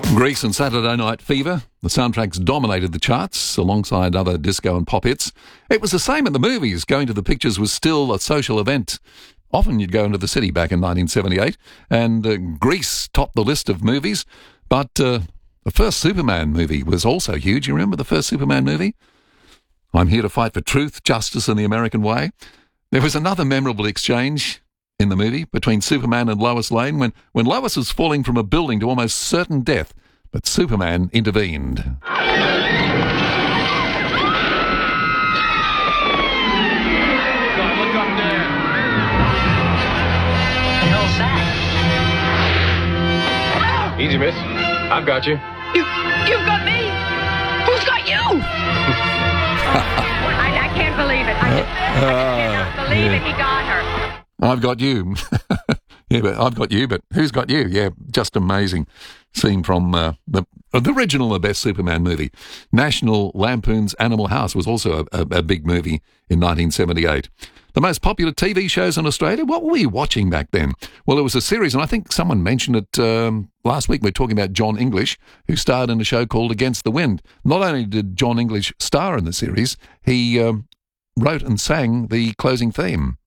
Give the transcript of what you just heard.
Grease and Saturday Night Fever. The soundtracks dominated the charts alongside other disco and pop hits. It was the same at the movies. Going to the pictures was still a social event. Often you'd go into the city back in 1978, and Grease topped the list of movies. But the first Superman movie was also huge. You remember the first Superman movie? I'm here to fight for truth, justice, and the American way. There was another memorable exchange in the movie between Superman and Lois Lane when Lois was falling from a building to almost certain death, but Superman intervened. Don't look up there. What the hell's that? Easy, miss. I've got you. You've got me. Who's got you? I can't believe it. I just cannot believe it. He got her. I've got you. Yeah, but I've got you, but who's got you? Yeah, just amazing. Scene from the original, the best Superman movie. National Lampoon's Animal House was also a big movie in 1978. The most popular TV shows in Australia, what were we watching back then? Well, it was a series, and I think someone mentioned it last week. We're talking about John English, who starred in a show called Against the Wind. Not only did John English star in the series, he wrote and sang the closing theme.